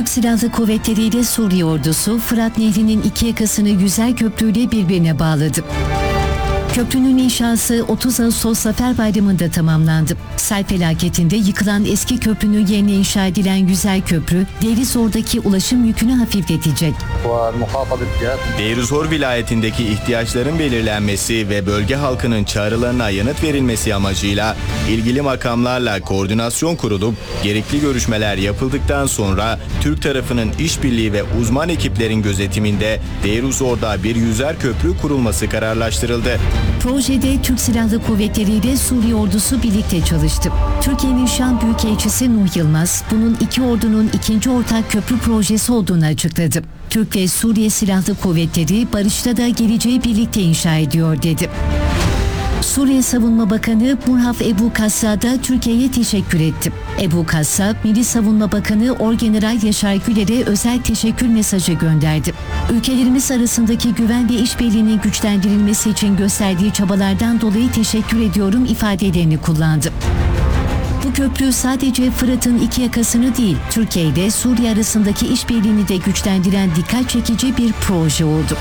Türk Silahlı Kuvvetleri ile Suriye ordusu Fırat Nehri'nin iki yakasını güzel köprüyle birbirine bağladı. Köprünün inşası 30 Ağustos Zafer Bayramı'nda tamamlandı. Sel felaketinde yıkılan eski köprünün yerine inşa edilen güzel köprü, Deir-i-Zor'daki ulaşım yükünü hafifletecek. Deir-i-Zor vilayetindeki ihtiyaçların belirlenmesi ve bölge halkının çağrılarına yanıt verilmesi amacıyla ilgili makamlarla koordinasyon kurulup gerekli görüşmeler yapıldıktan sonra Türk tarafının işbirliği ve uzman ekiplerin gözetiminde Deir-i-Zor'da bir yüzer köprü kurulması kararlaştırıldı. Projede Türk Silahlı Kuvvetleri ile Suriye ordusu birlikte çalıştı. Türkiye'nin Şam Büyükelçisi Nuh Yılmaz, bunun iki ordunun ikinci ortak köprü projesi olduğunu açıkladı. Türk ve Suriye Silahlı Kuvvetleri barışta da geleceği birlikte inşa ediyor dedi. Suriye Savunma Bakanı Murhaf Ebu Kassa da Türkiye'ye teşekkür etti. Ebu Kassa, Milli Savunma Bakanı Orgeneral Yaşar Güler'e özel teşekkür mesajı gönderdi. Ülkelerimiz arasındaki güven ve işbirliğinin güçlendirilmesi için gösterdiği çabalardan dolayı teşekkür ediyorum ifadelerini kullandı. Bu köprü sadece Fırat'ın iki yakasını değil, Türkiye ile Suriye arasındaki işbirliğini de güçlendiren dikkat çekici bir proje oldu.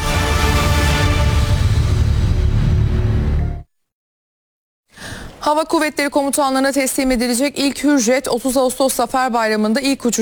Hava Kuvvetleri Komutanlığı'na teslim edilecek ilk Hürjet 30 Ağustos Zafer Bayramı'nda ilk uçuş